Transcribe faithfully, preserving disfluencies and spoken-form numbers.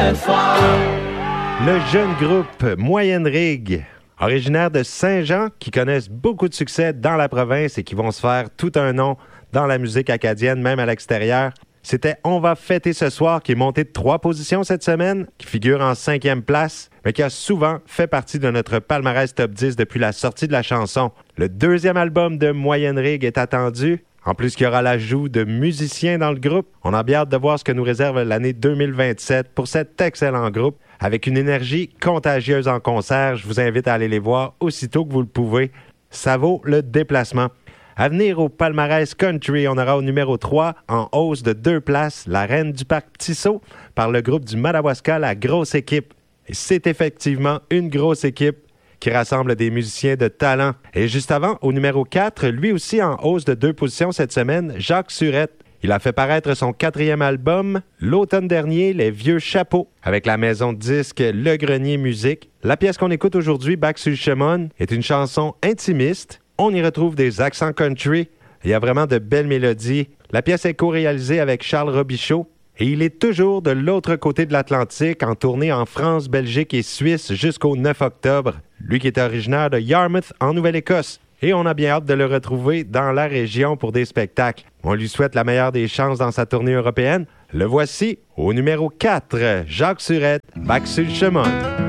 très fort. Le jeune groupe Moyenne Rigue, originaire de Saint-Jean, qui connaissent beaucoup de succès dans la province et qui vont se faire tout un nom dans la musique acadienne, même à l'extérieur. C'était On va fêter ce soir, qui est monté de trois positions cette semaine, qui figure en cinquième place, mais qui a souvent fait partie de notre palmarès top dix depuis la sortie de la chanson. Le deuxième album de Moyenne Rigue est attendu. En plus qu'il y aura l'ajout de musiciens dans le groupe, on a bien hâte de voir ce que nous réserve l'année deux mille vingt-sept pour cet excellent groupe. Avec une énergie contagieuse en concert, je vous invite à aller les voir aussitôt que vous le pouvez. Ça vaut le déplacement. À venir au palmarès country, on aura au numéro trois, en hausse de deux places, La Reine du Parc Tissot, par le groupe du Madawaska, La Grosse Équipe. Et c'est effectivement une grosse équipe qui rassemble des musiciens de talent. Et juste avant, au numéro quatre, lui aussi en hausse de deux positions cette semaine, Jacques Surette. Il a fait paraître son quatrième album, l'automne dernier, Les Vieux Chapeaux, avec la maison de disques Le Grenier Musique. La pièce qu'on écoute aujourd'hui, Back sur le Chemin, est une chanson intimiste. On y retrouve des accents country. Il y a vraiment de belles mélodies. La pièce est co-réalisée avec Charles Robichaud. Et il est toujours de l'autre côté de l'Atlantique, en tournée en France, Belgique et Suisse jusqu'au neuf octobre. Lui qui est originaire de Yarmouth, en Nouvelle-Écosse. Et on a bien hâte de le retrouver dans la région pour des spectacles. On lui souhaite la meilleure des chances dans sa tournée européenne. Le voici au numéro quatre, Jacques Surette, Back sur le chemin.